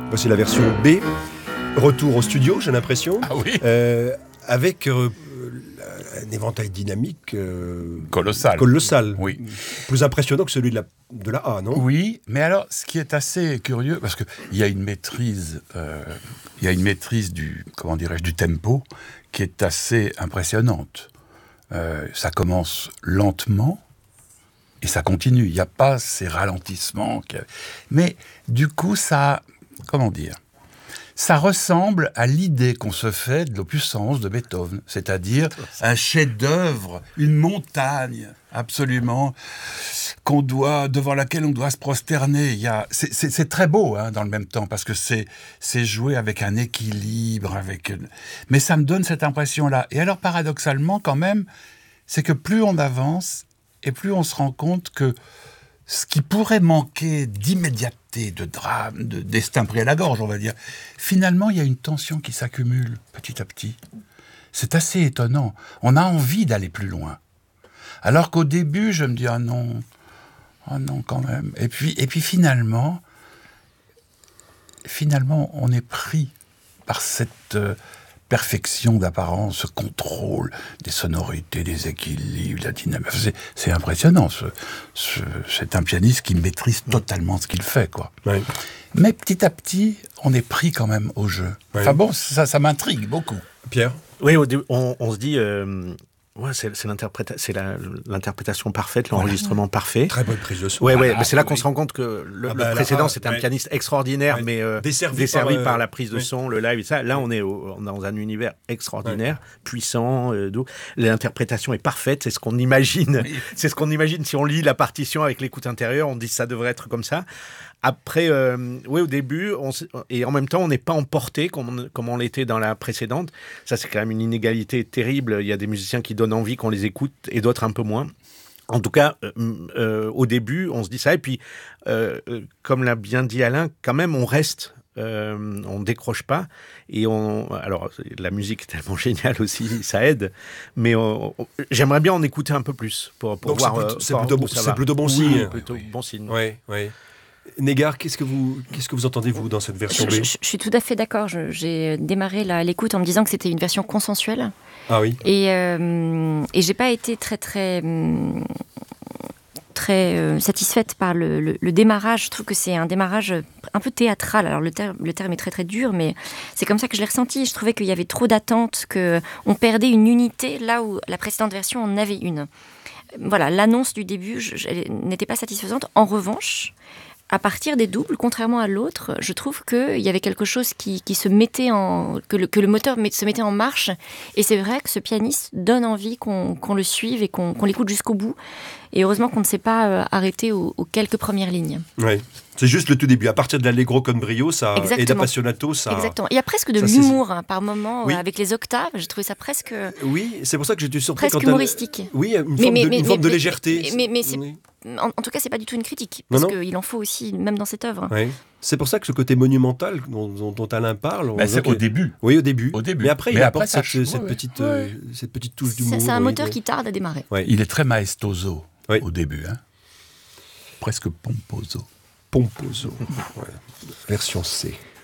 Voici la version B. Retour au studio, j'ai l'impression. Ah oui. Avec un éventail dynamique colossal. Oui. Plus impressionnant que celui de la A, non ? Oui, mais alors, ce qui est assez curieux, parce qu'il y a une maîtrise, du tempo qui est assez impressionnante. Ça commence lentement et ça continue. Il n'y a pas ces ralentissements. Mais du coup, ça ressemble à l'idée qu'on se fait de l'opus 111 de Beethoven, c'est-à-dire un chef-d'œuvre, une montagne, absolument, devant laquelle on doit se prosterner. C'est très beau, hein, dans le même temps, parce que c'est joué avec un équilibre, mais ça me donne cette impression-là. Et alors, paradoxalement, quand même, c'est que plus on avance, et plus on se rend compte que ce qui pourrait manquer d'immédiateté, de drame, de destin pris à la gorge, on va dire, finalement, il y a une tension qui s'accumule petit à petit. C'est assez étonnant. On a envie d'aller plus loin. Alors qu'au début, je me dis, ah non, quand même. Et puis finalement, on est pris par cette perfection d'apparence, ce contrôle des sonorités, des équilibres, la dynamique. C'est impressionnant. C'est un pianiste qui maîtrise totalement ce qu'il fait, quoi. Oui. Mais petit à petit, on est pris quand même au jeu. Oui. Enfin bon, ça m'intrigue beaucoup. Pierre ? Oui, on se dit... c'est l'interprétation parfaite, l'enregistrement parfait. Très bonne prise de son. Mais c'est là qu'on se rend compte que le précédent, c'est un pianiste extraordinaire, mais desservi par la prise de son, le live et ça. Là, on est dans un univers extraordinaire, puissant, doux. L'interprétation est parfaite, c'est ce qu'on imagine. Oui. C'est ce qu'on imagine si on lit la partition avec l'écoute intérieure. On dit que ça devrait être comme ça. Après, au début, et en même temps, on n'est pas emporté comme on l'était dans la précédente. Ça, c'est quand même une inégalité terrible. Il y a des musiciens qui donnent envie qu'on les écoute et d'autres un peu moins. En tout cas, au début, on se dit ça. Et puis, comme l'a bien dit Alain, quand même, on reste. On décroche pas. Et alors, la musique est tellement géniale aussi, ça aide. Mais j'aimerais bien en écouter un peu plus pour voir. C'est plutôt bon signe. Plutôt bon signe. Oui. Négar, qu'est-ce que vous entendez, vous, dans cette version B ? Je suis tout à fait d'accord. J'ai démarré l'écoute en me disant que c'était une version consensuelle. Ah oui. Et j'ai pas été très satisfaite par le démarrage. Je trouve que c'est un démarrage un peu théâtral. Alors le terme est très très dur, mais c'est comme ça que je l'ai ressenti. Je trouvais qu'il y avait trop d'attentes, qu'on perdait une unité là où la précédente version en avait une. Voilà, l'annonce du début n'était pas satisfaisante. En revanche, à partir des doubles, contrairement à l'autre, je trouve qu'il y avait quelque chose qui se mettait que le moteur se mettait en marche. Et c'est vrai que ce pianiste donne envie qu'on le suive et qu'on l'écoute jusqu'au bout. Et heureusement qu'on ne s'est pas arrêté aux quelques premières lignes. Oui, c'est juste le tout début. À partir de l'allegro con brio et d'appassionato, ça... Exactement. Il y a presque de l'humour par moment, oui. Avec les octaves. J'ai trouvé ça presque... Oui, c'est pour ça que j'étais surpris. Presque humoristique. Oui, une forme de légèreté. Mais c'est... En tout cas, c'est pas du tout une critique, parce qu'il en faut aussi, même dans cette œuvre. Oui. C'est pour ça que ce côté monumental dont Alain parle... c'est au début. Oui, au début. Mais après, il apporte cette petite touche d'humour. C'est un moteur qui tarde à démarrer. Ouais. Il est très maestoso au début. Hein. Presque pomposo. Pomposo. Version C.